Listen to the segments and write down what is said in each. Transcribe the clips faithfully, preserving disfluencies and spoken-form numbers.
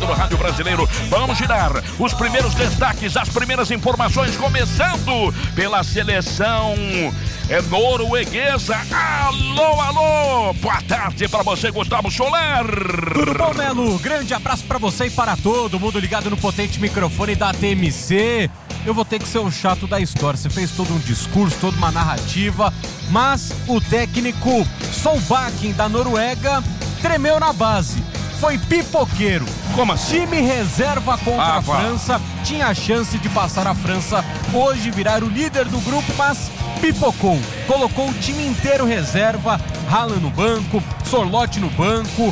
do Rádio Brasileiro. Vamos girar os primeiros destaques, as primeiras informações, começando pela seleção é norueguesa. Alô, alô, boa tarde pra você, Gustavo Soler. Tudo bom, Melo? Grande abraço pra você e para todo mundo ligado no potente microfone da T M C. Eu vou ter que ser o chato da história. Você fez todo um discurso, toda uma narrativa, mas o técnico Solbakken da Noruega tremeu na base. Foi pipoqueiro. Como assim? Time reserva contra ah, a França. Tinha a chance de passar a França hoje, virar o líder do grupo, mas pipocou. Colocou o time inteiro reserva. Haaland no banco, Sorloth no banco.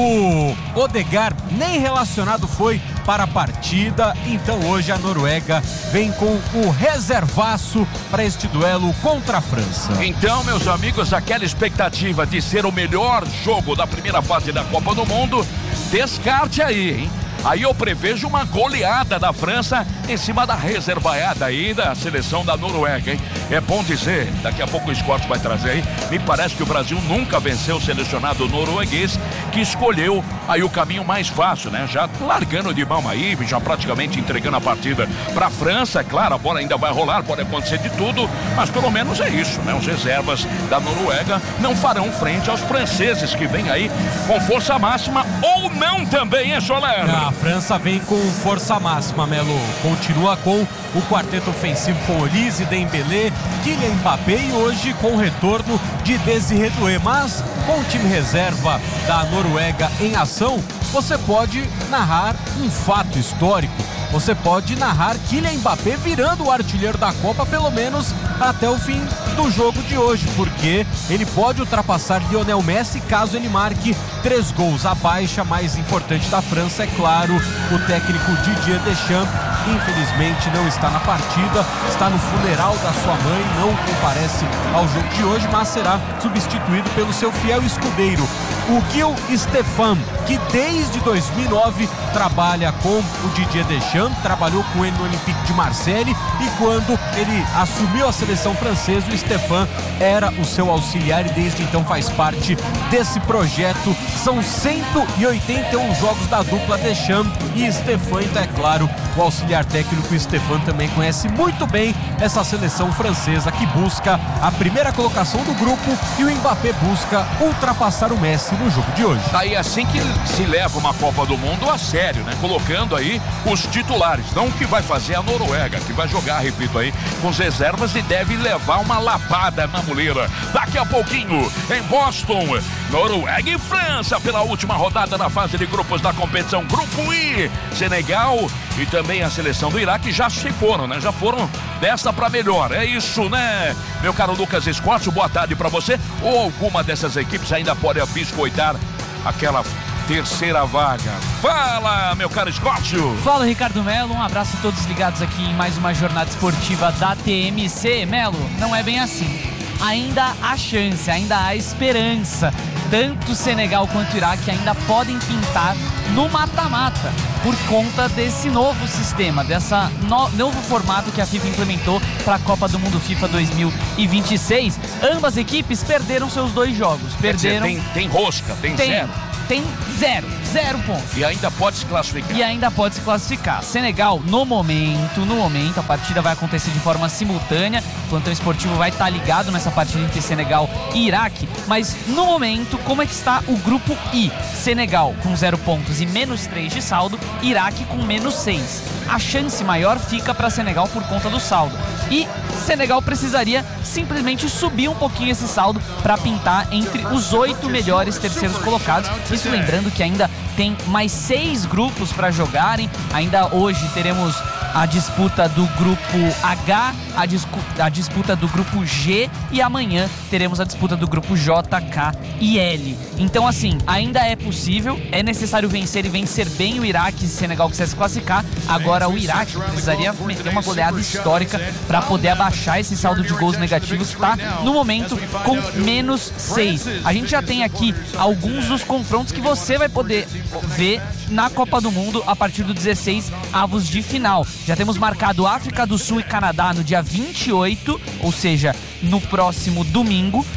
O Odegaard nem relacionado foi para a partida. Então hoje a Noruega vem com o reservaço para este duelo contra a França. Então, meus amigos, aquela expectativa de ser o melhor jogo da primeira fase da Copa do Mundo, descarte aí, hein? Aí eu prevejo uma goleada da França em cima da reservaiada aí da seleção da Noruega, hein? É bom dizer, daqui a pouco o Scott vai trazer aí, me parece que o Brasil nunca venceu o selecionado norueguês, que escolheu aí o caminho mais fácil, né? Já largando de mão aí, já praticamente entregando a partida para a França. Claro, a bola ainda vai rolar, pode acontecer de tudo, mas pelo menos é isso, né? Os reservas da Noruega não farão frente aos franceses que vêm aí com força máxima, ou não também, hein, Soler? A França vem com força máxima, Melo. Continua com o quarteto ofensivo com Olise, Dembélé, Kylian Mbappé e hoje com o retorno de Désiré Doué. Mas com o time reserva da Noruega em ação, você pode narrar um fato histórico. Você pode narrar Kylian Mbappé virando o artilheiro da Copa, pelo menos até o fim do jogo de hoje, porque ele pode ultrapassar Lionel Messi caso ele marque três gols. A baixa mais importante da França, é claro, o técnico Didier Deschamps, infelizmente não está na partida, está no funeral da sua mãe, não comparece ao jogo de hoje, mas será substituído pelo seu fiel escudeiro, o Gil Stefan, que desde dois mil e nove trabalha com o Didier Deschamps, trabalhou com ele no Olympique de Marseille, e quando ele assumiu a seleção francesa, o Stefan era o seu auxiliar e desde então faz parte desse projeto. São cento e oitenta e um jogos da dupla Deschamps e Stefan, então é claro, o auxiliar técnico Stefan também conhece muito bem essa seleção francesa que busca a primeira colocação do grupo, e o Mbappé busca ultrapassar o Messi no jogo de hoje. Aí é assim que se leva uma Copa do Mundo a sério, né? Colocando aí os titulares, não o que vai fazer a Noruega, que vai jogar, repito aí, com as reservas e deve levar uma lapada na muleira. Daqui a pouquinho, em Boston, Noruega e França pela última rodada na fase de grupos da competição Grupo I. Senegal e também a seleção do Iraque já se foram, né? Já foram dessa pra melhor. É isso, né? Meu caro Lucas Scott, boa tarde pra você. Ou alguma dessas equipes ainda pode biscoitar aquela terceira vaga. Fala, meu caro Scott. Fala, Ricardo Melo. Um abraço a todos ligados aqui em mais uma jornada esportiva da T M C. Melo, não é bem assim. Ainda há chance, ainda há esperança. Tanto Senegal quanto o Iraque ainda podem pintar no mata-mata por conta desse novo sistema, dessa no, novo formato que a FIFA implementou para a Copa do Mundo FIFA dois mil e vinte e seis. Ambas equipes perderam seus dois jogos. Perderam. Dizer, tem, tem rosca, tem, tem zero. Tem zero, zero pontos. E ainda pode se classificar. E ainda pode se classificar. Senegal, no momento, no momento, a partida vai acontecer de forma simultânea. O plantão esportivo vai estar ligado nessa partida entre Senegal e Iraque. Mas, no momento, como é que está o grupo I? Senegal com zero pontos e menos três de saldo. Iraque com menos seis. A chance maior fica para Senegal por conta do saldo. E Senegal precisaria simplesmente subir um pouquinho esse saldo para pintar entre os oito melhores terceiros colocados. Isso lembrando que ainda tem mais seis grupos para jogarem. Ainda hoje teremos a disputa do grupo H, a, discu- a disputa do grupo G e amanhã teremos a disputa do grupo J, K e L. Então assim, ainda é possível, é necessário vencer e vencer bem o Iraque se Senegal quiser se classificar. Agora o Iraque precisaria meter uma goleada histórica para poder abaixar esse saldo de gols negativos que está no momento com menos seis. A gente já tem aqui alguns dos confrontos que você vai poder ver na Copa do Mundo a partir do dezesseis avos de final. Já temos marcado África do Sul e Canadá no dia vinte e oito, ou seja, no próximo domingo.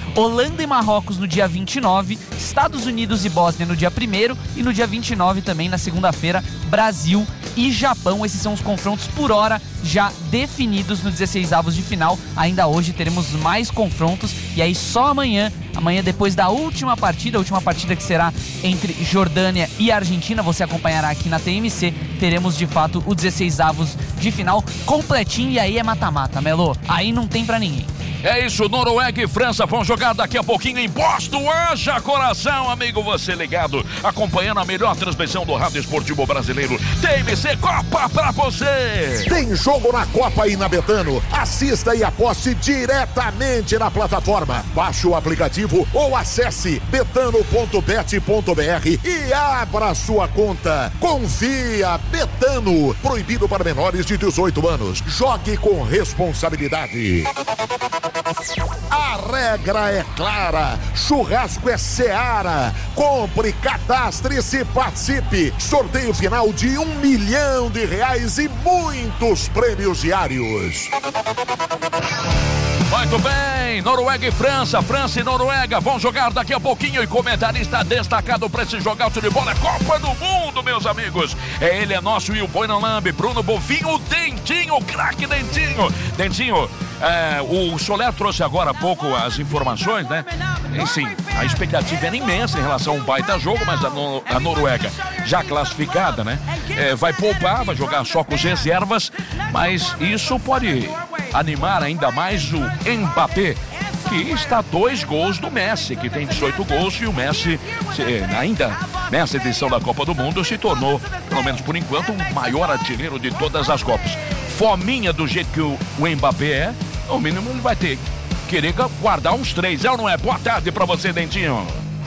Holanda e Marrocos no dia vinte e nove, Estados Unidos e Bósnia no dia primeiro e no dia vinte e nove também, na segunda-feira, Brasil e Japão. Esses são os confrontos por hora já definidos no dezesseis avos de final. Ainda hoje teremos mais confrontos e aí só amanhã, amanhã depois da última partida, a última partida que será entre Jordânia e Argentina, você acompanhará aqui na T M C, teremos de fato o dezesseis avos de final completinho e aí é mata-mata, Melo. Aí não tem pra ninguém. É isso, Noruega e França vão jogar daqui a pouquinho em Boston. Haja coração, amigo, você ligado, acompanhando a melhor transmissão do rádio esportivo brasileiro. T M C Copa pra você. Tem jogo na Copa aí na Betano. Assista e aposte diretamente na plataforma. Baixe o aplicativo ou acesse betano ponto bet ponto br e abra sua conta. Confia, Betano. Proibido para menores de dezoito anos. Jogue com responsabilidade. A regra é clara, churrasco é Seara. Compre, cadastre-se, participe. Sorteio final de um milhão de reais e muitos prêmios diários. Muito bem, Noruega e França, França e Noruega vão jogar daqui a pouquinho e comentarista destacado para esse jogaço de bola, Copa do Mundo, meus amigos. É ele, é nosso e o Boinalambe, Bruno Bonfim, o Dentinho, o craque Dentinho. Dentinho, é, o Soler trouxe agora há pouco as informações, né? Enfim, a expectativa era imensa em relação a um baita jogo, mas a, no, a Noruega já classificada, né? É, vai poupar, vai jogar só com as reservas, mas isso pode animar ainda mais o Mbappé, que está a dois gols do Messi, que tem dezoito gols, e o Messi, ainda nessa edição da Copa do Mundo, se tornou, pelo menos por enquanto, o maior artilheiro de todas as Copas. Fominha do jeito que o, o Mbappé é, no mínimo ele vai ter que querer guardar uns três, é ou não é? Boa tarde pra você, Dentinho.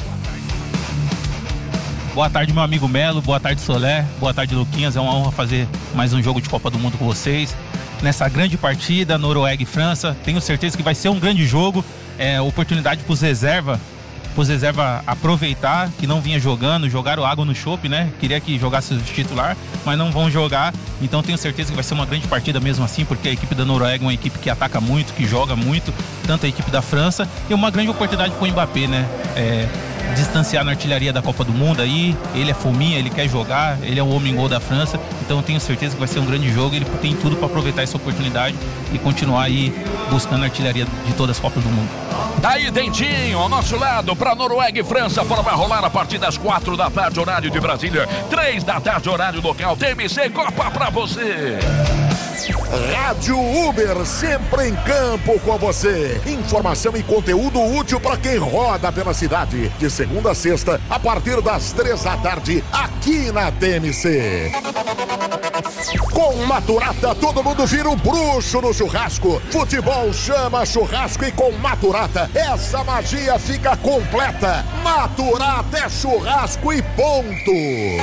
Boa tarde, meu amigo Melo, boa tarde, Soler, boa tarde, Luquinhas, é uma honra fazer mais um jogo de Copa do Mundo com vocês. Nessa grande partida, Noruega e França, tenho certeza que vai ser um grande jogo, é, oportunidade para os reservas, para os reservas aproveitar, que não vinha jogando, jogaram água no chope, né? Queria que jogasse de titular, mas não vão jogar, então tenho certeza que vai ser uma grande partida mesmo assim, porque a equipe da Noruega é uma equipe que ataca muito, que joga muito, tanto a equipe da França, e uma grande oportunidade para o Mbappé, né? É, distanciar na artilharia da Copa do Mundo aí, ele é fominha, ele quer jogar, ele é o homem gol da França, então eu tenho certeza que vai ser um grande jogo, ele tem tudo para aproveitar essa oportunidade e continuar aí buscando a artilharia de todas as Copas do Mundo. Daí, Dentinho, ao nosso lado, para Noruega e França, a bola vai rolar a partir das quatro da tarde, horário de Brasília, três da tarde, horário local, T M C Copa pra você. Rádio Uber, sempre em campo com você. Informação e conteúdo útil para quem roda pela cidade. De segunda a sexta, a partir das três da tarde, aqui na T M C. Com Maturata, todo mundo vira um bruxo no churrasco. Futebol chama churrasco e com Maturata, essa magia fica completa. Maturata é churrasco e ponto.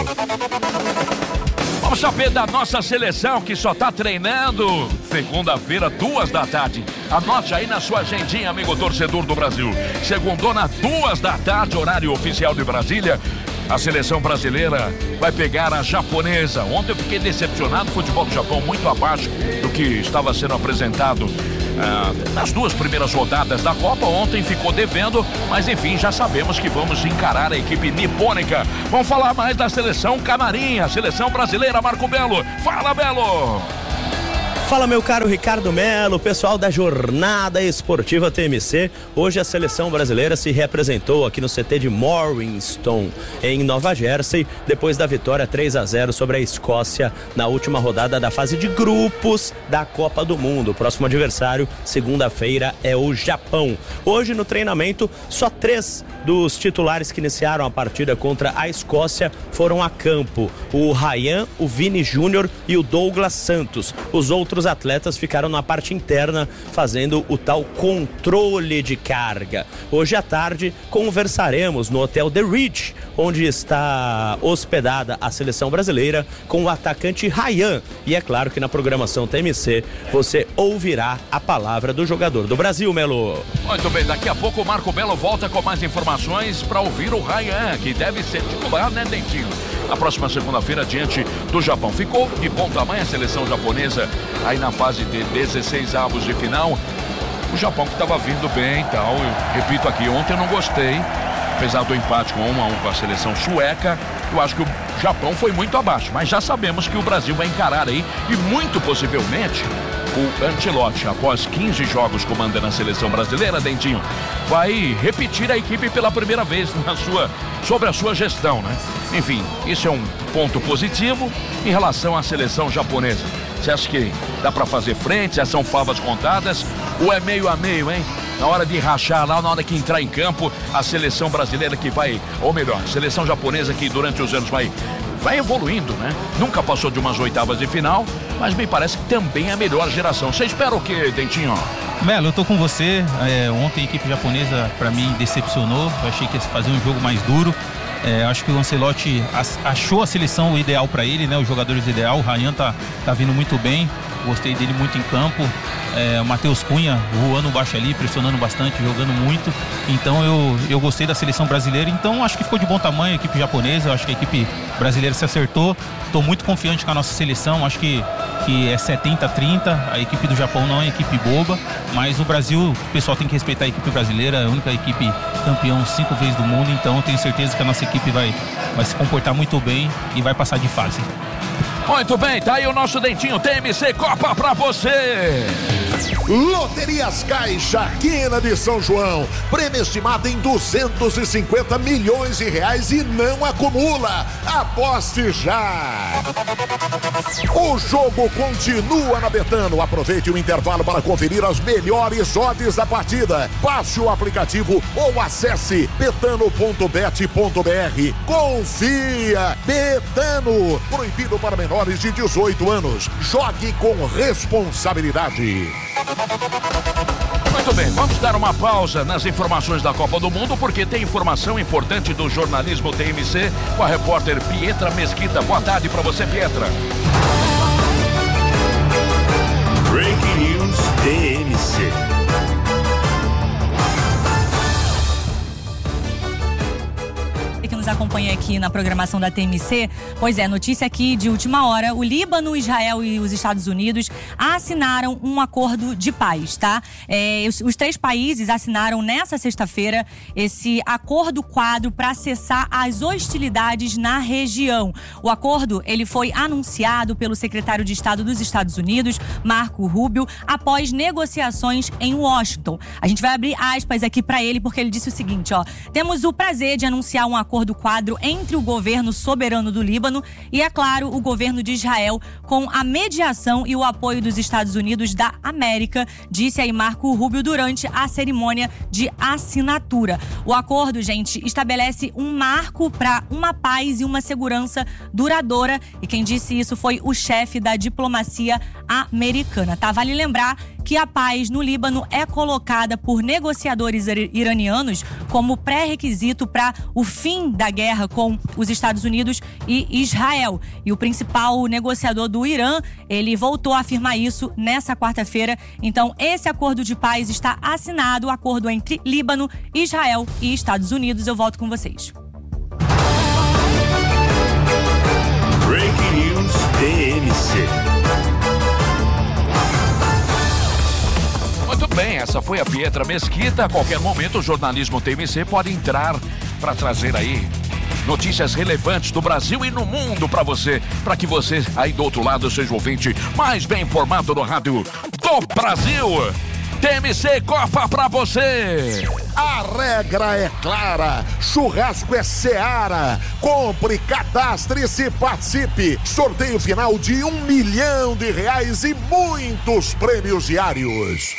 Vamos saber da nossa seleção que só tá treinando segunda-feira, duas da tarde. Anote aí na sua agendinha, amigo torcedor do Brasil. Segundona, duas da tarde, horário oficial de Brasília. A seleção brasileira vai pegar a japonesa. Ontem eu fiquei decepcionado, o futebol do Japão muito abaixo do que estava sendo apresentado ah, nas duas primeiras rodadas da Copa. Ontem ficou devendo, mas enfim, já sabemos que vamos encarar a equipe nipônica. Vamos falar mais da seleção canarinha, a seleção brasileira, Marco Belo. Fala, Belo! Fala, meu caro Ricardo Melo, pessoal da Jornada Esportiva T M C. Hoje a seleção brasileira se reapresentou aqui no C T de Morriston, em Nova Jersey, depois da vitória três a zero sobre a Escócia na última rodada da fase de grupos da Copa do Mundo. O próximo adversário, segunda-feira, é o Japão. Hoje no treinamento, só três dos titulares que iniciaram a partida contra a Escócia foram a campo: o Ryan, o Vini Júnior e o Douglas Santos. Os outros atletas ficaram na parte interna fazendo o tal controle de carga. Hoje à tarde conversaremos no Hotel The Ridge, onde está hospedada a seleção brasileira, com o atacante Ryan. E é claro que na programação T M C você ouvirá a palavra do jogador do Brasil, Melo. Muito bem, daqui a pouco o Marco Belo volta com mais informações para ouvir o Ryan, que deve ser titular, né, Dentinho? Na próxima segunda-feira, diante do Japão. Ficou de bom tamanho a seleção japonesa aí na fase de dezesseis avos de final. o Japão que estava vindo bem e tal. Eu repito aqui, ontem eu não gostei, apesar do empate com um a um com a seleção sueca. Eu acho que o Japão foi muito abaixo, mas já sabemos que o Brasil vai encarar aí e muito possivelmente o Ancelotti, após quinze jogos comandando a seleção brasileira, Dentinho, vai repetir a equipe pela primeira vez na sua, sobre a sua gestão, né? Enfim, isso é um ponto positivo em relação à seleção japonesa. Você acha que dá para fazer frente? Já são favas contadas? Ou é meio a meio, hein? Na hora de rachar lá, na hora que entrar em campo, a seleção brasileira que vai, ou melhor, a seleção japonesa que durante os anos vai, vai evoluindo, né? Nunca passou de umas oitavas de final, mas me parece que também é a melhor geração. Você espera o quê, Dentinho? Melo, eu tô com você. É, ontem a equipe japonesa, para mim, decepcionou. Eu achei que ia fazer um jogo mais duro. É, acho que o Ancelotti achou a seleção ideal para ele, né? Os jogadores ideal. O Ryan tá, tá vindo muito bem. Gostei dele muito em campo. É, o Matheus Cunha voando baixo ali, pressionando bastante, jogando muito. Então eu, eu gostei da seleção brasileira. Então acho que ficou de bom tamanho a equipe japonesa. Acho que a equipe brasileira se acertou. Estou muito confiante com a nossa seleção. Acho que, que é setenta a trinta. A equipe do Japão não é equipe boba. Mas o Brasil, o pessoal tem que respeitar a equipe brasileira. É a única equipe campeão cinco vezes do mundo. Então eu tenho certeza que a nossa equipe vai, vai se comportar muito bem e vai passar de fase. Muito bem, tá aí o nosso Dentinho. T M C Copa pra você. Loterias Caixa, Quina de São João. Prêmio estimado em duzentos e cinquenta milhões de reais e não acumula. Aposte já. O jogo continua na Betano. Aproveite o intervalo para conferir as melhores odds da partida. Baixe o aplicativo ou acesse betano ponto bet ponto br. Confia. Betano. Proibido para menores de dezoito anos. Jogue com responsabilidade. Muito bem, vamos dar uma pausa nas informações da Copa do Mundo, porque tem informação importante do jornalismo T M C com a repórter Pietra Mesquita. Boa tarde para você, Pietra. Breaking News T M C. Que nos acompanha aqui na programação da T M C. Pois é, notícia aqui de última hora: o Líbano, Israel e os Estados Unidos assinaram um acordo de paz, tá? É, os, os três países assinaram nessa sexta-feira esse acordo quadro para cessar as hostilidades na região. O acordo, ele foi anunciado pelo secretário de Estado dos Estados Unidos, Marco Rubio, após negociações em Washington. A gente vai abrir aspas aqui para ele, porque ele disse o seguinte, ó: temos o prazer de anunciar um acordo do quadro entre o governo soberano do Líbano e, é claro, o governo de Israel, com a mediação e o apoio dos Estados Unidos da América, disse aí Marco Rubio durante a cerimônia de assinatura. O acordo, gente, estabelece um marco para uma paz e uma segurança duradoura, e quem disse isso foi o chefe da diplomacia americana, tá? Vale lembrar que a paz no Líbano é colocada por negociadores iranianos como pré-requisito para o fim da guerra com os Estados Unidos e Israel. E o principal negociador do Irã, ele voltou a afirmar isso nessa quarta-feira. Então, esse acordo de paz está assinado, o acordo entre Líbano, Israel e Estados Unidos. Eu volto com vocês. Breaking News T M C. Muito bem, essa foi a Pietra Mesquita. A qualquer momento o jornalismo T M C pode entrar para trazer aí notícias relevantes do Brasil e no mundo para você, para que você aí do outro lado seja o ouvinte mais bem informado no rádio do Brasil. T M C Copa pra você. A regra é clara, churrasco é Seara. Compre, cadastre-se e participe. Sorteio final de um milhão de reais e muitos prêmios diários.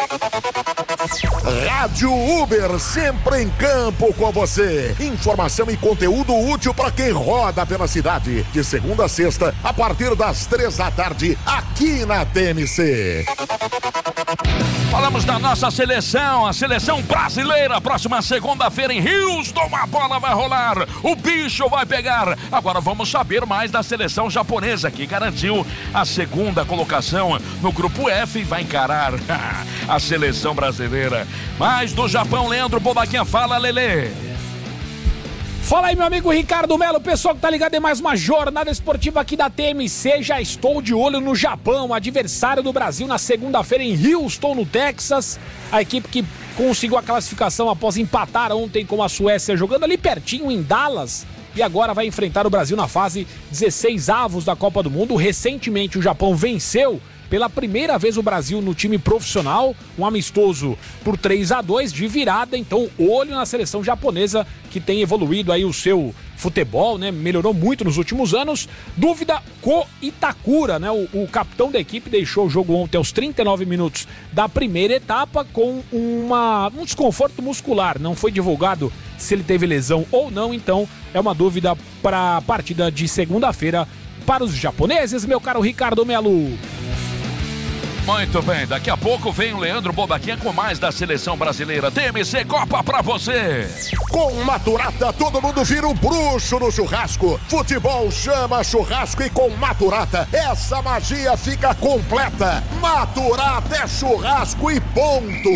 Rádio Uber, sempre em campo com você. Informação e conteúdo útil para quem roda pela cidade. De segunda a sexta, a partir das três da tarde, aqui na T M C. Falamos da nossa seleção, a seleção brasileira. Próxima segunda-feira em Houston, a bola vai rolar, o bicho vai pegar. Agora vamos saber mais da seleção japonesa, que garantiu a segunda colocação no grupo F e vai encarar a seleção brasileira. Mais do Japão, Leandro Bobaquinha, fala, Lelê. Fala aí, meu amigo Ricardo Melo, pessoal que tá ligado em mais uma jornada esportiva aqui da T M C. Já estou de olho no Japão, adversário do Brasil na segunda-feira em Houston, no Texas. A equipe que conseguiu a classificação após empatar ontem com a Suécia, jogando ali pertinho em Dallas. E agora vai enfrentar o Brasil na fase dezesseis avos da Copa do Mundo. Recentemente o Japão venceu pela primeira vez o Brasil no time profissional, um amistoso por três a dois de virada. Então, olho na seleção japonesa que tem evoluído aí o seu futebol, né? Melhorou muito nos últimos anos. Dúvida Ko Itakura, né? O, o capitão da equipe deixou o jogo ontem aos trinta e nove minutos da primeira etapa com uma, um desconforto muscular. Não foi divulgado se ele teve lesão ou não, então é uma dúvida para a partida de segunda-feira para os japoneses, meu caro Ricardo Melo. Muito bem, daqui a pouco vem o Leandro Bobaquinha com mais da seleção brasileira. T M C Copa pra você. Com Maturata, todo mundo vira um bruxo no churrasco. Futebol chama churrasco e com Maturata, essa magia fica completa. Maturata é churrasco e ponto.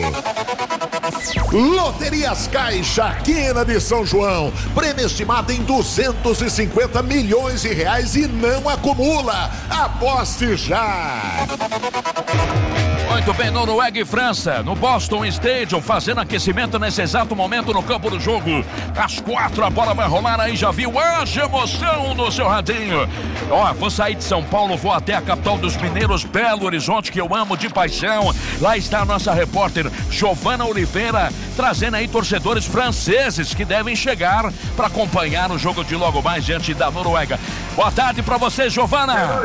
Loterias Caixa, Quina de São João. Prêmio estimado em duzentos e cinquenta milhões de reais e não acumula. Aposte já. Muito bem, Noruega e França, no Boston Stadium, fazendo aquecimento nesse exato momento no campo do jogo. Às quatro a bola vai rolar aí, já viu? Haja emoção no seu radinho. Ó, vou sair de São Paulo, vou até a capital dos mineiros, Belo Horizonte, que eu amo de paixão. Lá está a nossa repórter Giovana Oliveira, trazendo aí torcedores franceses que devem chegar para acompanhar o jogo de logo mais diante da Noruega. Boa tarde para você, Giovana.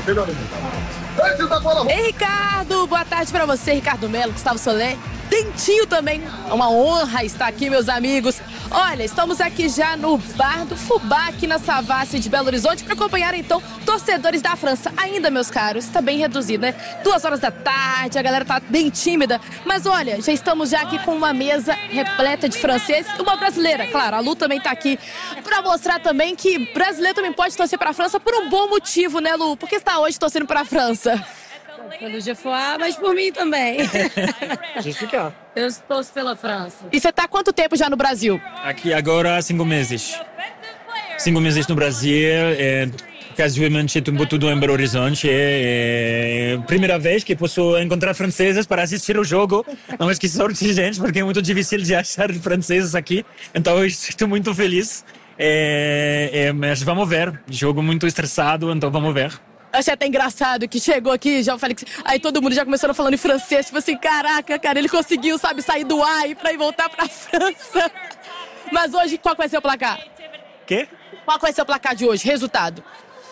Ei, Ricardo, boa tarde pra você, Ricardo Melo, Gustavo Soler, Dentinho também, é uma honra estar aqui, meus amigos. Olha, estamos aqui já no Bar do Fubá, aqui na Savassi de Belo Horizonte, para acompanhar então torcedores da França. Ainda, meus caros, está bem reduzido, né? Duas horas da tarde, a galera tá bem tímida, mas olha, já estamos já aqui com uma mesa repleta de franceses e uma brasileira, claro, a Lu também tá aqui para mostrar também que brasileiro também pode torcer para a França por um bom motivo, né, Lu? Por que está hoje torcendo para a França? Pelo Gefoá, mas por mim também. Justificar. Eu torço pela França. E você tá há quanto tempo já no Brasil? Aqui agora cinco meses. Cinco meses no Brasil. É, casualmente estou tudo em Belo Horizonte. É, é primeira vez que posso encontrar franceses para assistir o jogo. Não, mas que sorte, gente, porque é muito difícil de achar franceses aqui. Então eu estou muito feliz. É, é, mas vamos ver. Jogo muito estressado, então vamos ver. Achei até engraçado que chegou aqui, já falei que... Aí todo mundo já começou falando em francês, tipo assim, caraca, cara, ele conseguiu, sabe, sair do ar e pra ir voltar pra França. Mas hoje, qual vai ser o placar? Quê? Qual vai ser o placar de hoje? Resultado?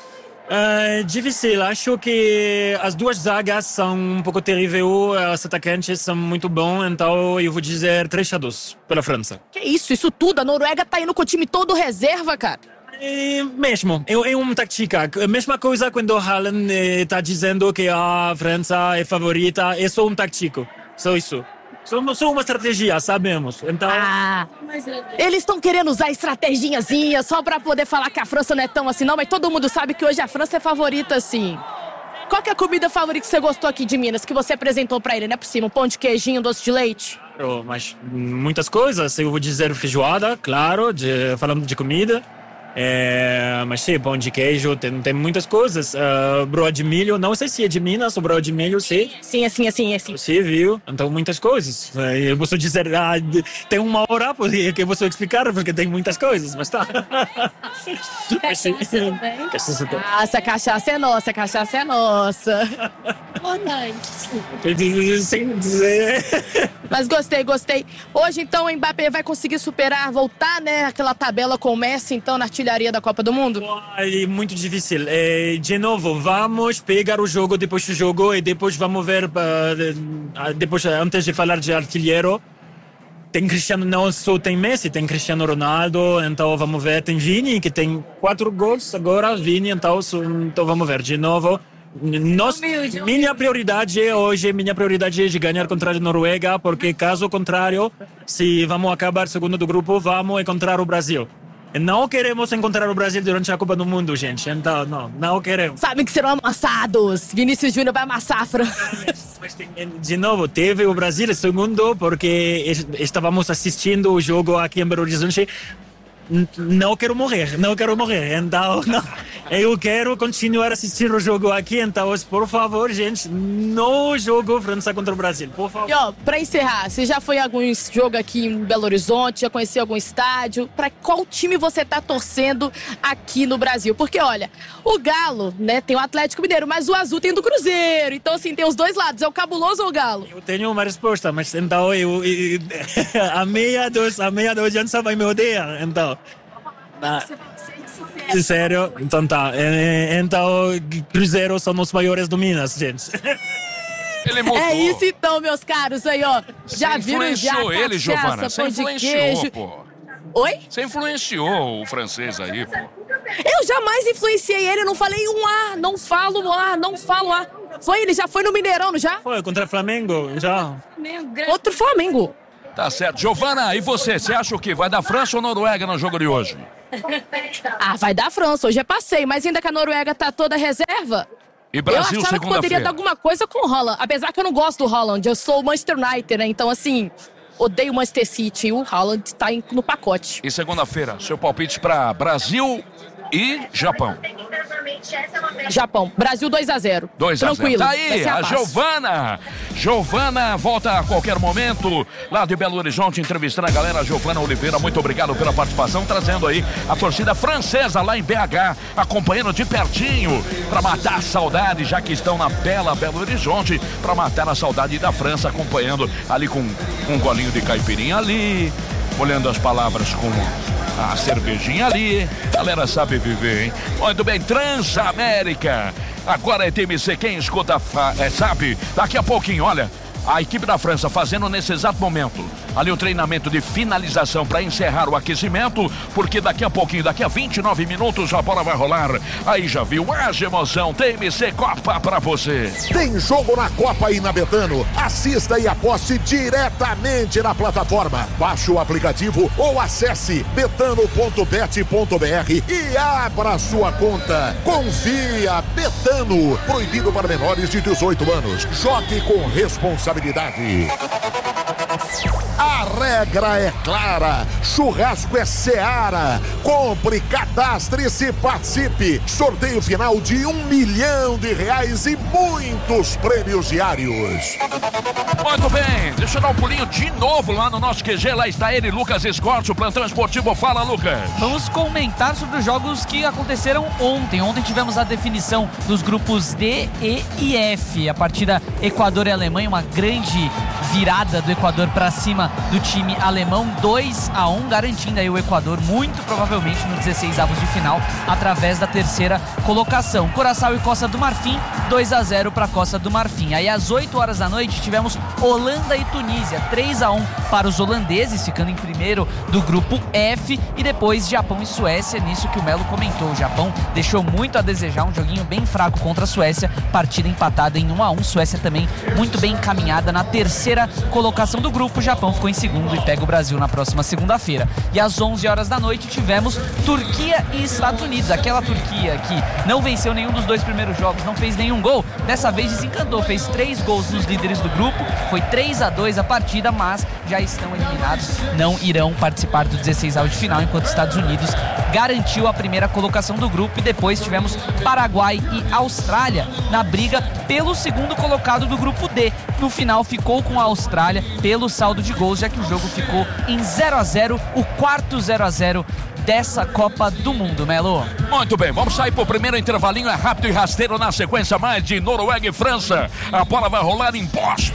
É difícil, acho que as duas zagas são um pouco terríveis, os atacantes são muito bons, então eu vou dizer três a dois pela França. Que isso, isso tudo? A Noruega tá indo com o time todo reserva, cara. É mesmo, é, é uma tática. A mesma coisa quando o Haaland está eh, dizendo que a França é favorita, é só um tático, só isso. Só, só uma estratégia, sabemos. Então... Ah, eles estão querendo usar estratégiazinha só para poder falar que a França não é tão assim não, mas todo mundo sabe que hoje a França é favorita sim. Qual que é a comida favorita que você gostou aqui de Minas, que você apresentou para ele, não é possível? Um pão de queijinho, um doce de leite? Claro, mas muitas coisas, eu vou dizer feijoada, claro, de, falando de comida. É, mas sim, pão de queijo, tem, tem muitas coisas. Uh, broa de milho, não sei se é de Minas ou broa de milho, sim. Sim, assim, assim, assim. Sim, viu? Então, muitas coisas. Eu posso dizer, ah, tem uma hora que eu posso explicar, porque tem muitas coisas, mas tá. Mas, sim. Ah, essa cachaça é nossa, a cachaça é nossa. Sem dizer. Mas gostei, gostei. Hoje, então, o Mbappé vai conseguir superar, voltar, né, aquela tabela com o Messi, então, na artilharia da Copa do Mundo? É muito difícil. É, de novo, vamos pegar o jogo depois do jogo e depois vamos ver, uh, depois, antes de falar de artilheiro, tem Cristiano, não só tem Messi, tem Cristiano Ronaldo, então vamos ver, tem Vini, que tem quatro gols agora, Vini, então, então vamos ver, de novo. Nós, minha prioridade hoje, minha prioridade é de ganhar contra a Noruega, porque caso contrário, se vamos acabar segundo do grupo, vamos encontrar o Brasil. Não queremos encontrar o Brasil durante a Copa do Mundo, gente. Então, não, não queremos. Sabem que serão amassados. Vinícius Júnior vai amassar a França. De novo, teve o Brasil segundo, porque estávamos assistindo o jogo aqui em Belo Horizonte. n- não quero morrer, não quero morrer. Então, não, eu quero continuar a assistir o jogo aqui. Então, por favor, gente, não jogo França contra o Brasil, por favor. E ó, pra encerrar, você já foi em algum jogo aqui em Belo Horizonte, já conheceu algum estádio? Pra qual time você tá torcendo aqui no Brasil? Porque, olha, o Galo, né, tem o Atlético Mineiro, mas o Azul tem do Cruzeiro. Então, assim, tem os dois lados. É o Cabuloso ou o Galo? Eu tenho uma resposta, mas então eu, eu, a meia dos, a meia da audiência vai me odiar, então. Ah, sério? Então tá. É, Então, Cruzeiro são os maiores do Minas, gente. Ele mudou. É isso então, meus caros, aí ó. Já Você viram já influenciou ele, cachaça, Giovana. Você pão de influenciou, queijo. pô. Oi? Você influenciou o francês aí, pô. Eu jamais influenciei ele, eu não falei um A, não falo A, não falo A. Foi, ele já foi no Mineirão, não já? Foi contra o Flamengo, já. Outro Flamengo. Tá certo. Giovana, e você? Você acha o quê? Vai dar França ou Noruega no jogo de hoje? Ah, vai dar França, hoje é passeio, mas ainda que a Noruega tá toda reserva. E Brasil, eu achava que poderia segunda-feira. dar alguma coisa com o Haaland, apesar que eu não gosto do Haaland, eu sou o Manchester United, né? Então, assim, odeio o Manchester City e o Haaland tá em- no pacote. E segunda-feira, seu palpite pra Brasil e Japão. Japão, Brasil dois a zero. dois a zero. Tranquilo. Tá vai aí, ser a paz. Giovana. Giovana volta a qualquer momento, lá de Belo Horizonte, entrevistando a galera. Giovana Oliveira, muito obrigado pela participação, trazendo aí a torcida francesa lá em B H, acompanhando de pertinho, para matar a saudade, já que estão na bela Belo Horizonte, para matar a saudade da França, acompanhando ali com um golinho de caipirinha ali, olhando as palavras com a cervejinha ali. Galera sabe viver, hein? Muito bem, Transamérica. Agora é T M C, quem escuta fa- é, sabe. Daqui a pouquinho, olha, a equipe da França fazendo nesse exato momento ali o treinamento de finalização para encerrar o aquecimento, porque daqui a pouquinho, daqui a vinte e nove minutos a bola vai rolar. Aí já viu, haja emoção, T M C Copa pra você. Tem jogo na Copa aí na Betano. Assista e aposte diretamente na plataforma. Baixe o aplicativo ou acesse betano ponto bet ponto br e abra sua conta. Confia, Betano. Proibido para menores de dezoito anos. Jogue com responsabilidade. A regra é clara, churrasco é Seara. Compre, cadastre-se e participe. Sorteio final de um milhão de reais e muitos prêmios diários. Muito bem, deixa eu dar um pulinho de novo lá no nosso Q G. Lá está ele, Lucas Escorte, o plantão esportivo. Fala, Lucas. Vamos comentar sobre os jogos que aconteceram ontem. Ontem tivemos a definição dos grupos D, E e F. A partida Equador e Alemanha, uma grande virada do Equador para cima do time alemão, dois a um, garantindo aí o Equador muito provavelmente nos dezesseis avos de final através da terceira colocação. Curaçao e Costa do Marfim, dois a zero para Costa do Marfim. Aí às oito horas da noite tivemos Holanda e Tunísia, três a um para os holandeses, ficando em primeiro do grupo F, e depois Japão e Suécia, nisso que o Melo comentou. O Japão deixou muito a desejar, um joguinho bem fraco contra a Suécia, partida empatada em um a um. Suécia também muito bem encaminhada na terceira colocação do grupo. O Japão ficou em segundo e pega o Brasil na próxima segunda-feira. E às onze horas da noite tivemos Turquia e Estados Unidos. Aquela Turquia que não venceu nenhum dos dois primeiros jogos, não fez nenhum gol, dessa vez desencantou, fez três gols nos líderes do grupo, foi três a dois a partida, mas já estão eliminados, não irão participar do dezesseis avos de final, enquanto Estados Unidos garantiu a primeira colocação do grupo. E depois tivemos Paraguai e Austrália na briga pelo segundo colocado do grupo D. No final ficou com a Austrália pelo saldo de gols, já que o jogo ficou em zero a zero, o quarto zero a zero dessa Copa do Mundo, Melo. Muito bem, vamos sair pro primeiro intervalinho, é rápido e rasteiro. Na sequência mais de Noruega e França. A bola vai rolar em Boston.